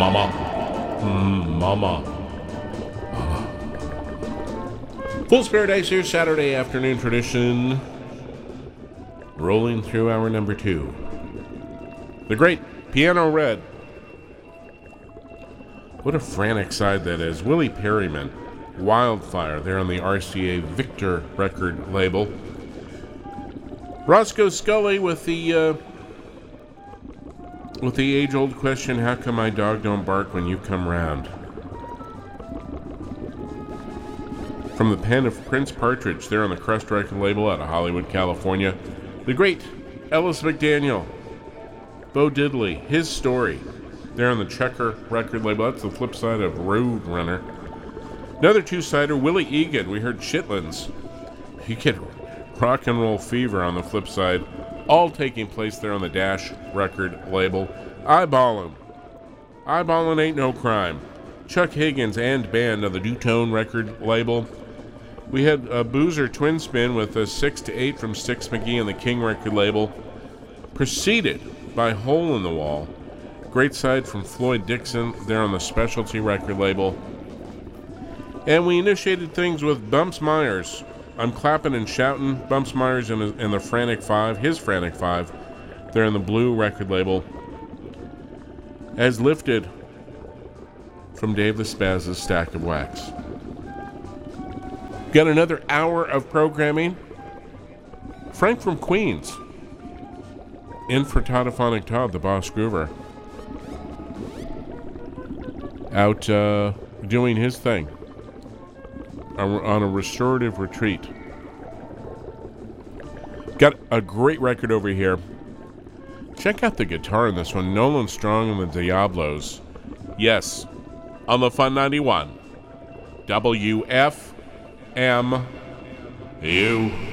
Mama. Mama. Fool's Paradise here, Saturday afternoon tradition. Rolling through hour number 2. The great Piano Red. What a frantic side that is. Willie Perryman, Wildfire, there on the RCA Victor record label. Roscoe Scully with the age-old question, how come my dog don't bark when you come round? From the pen of Prince Partridge, there on the Crust record label out of Hollywood, California. The great Ellis McDaniel, Bo Diddley, His Story, there on the Checker record label. That's the flip side of Road Runner. Another two-sider, Willie Egan. We heard Chitlins. You get Rock and Roll Fever on the flip side. All taking place there on the Dash record label. Eyeballin'. Eyeballin' Ain't No Crime. Chuck Higgins and band on the Dutone record label. We had a Boozer Twin Spin with a 6 to 8 from Styx McGee on the King record label. Preceded by Hole in the Wall. Great side from Floyd Dixon there on the Specialty record label. And we initiated things with Bumps Myers. I'm Clapping and Shouting. Bumps Myers in the Frantic Five, his Frantic Five, there on the Blue record label. As lifted from Dave the Spaz's Stack of Wax. Got another hour of programming. Frank from Queens. In for Toddophonic Todd, the Boss Groover. Out doing his thing on a restorative retreat. Got a great record over here. Check out the guitar in this one. Nolan Strong and the Diablos. Yes, on the Fun 91. WFMU.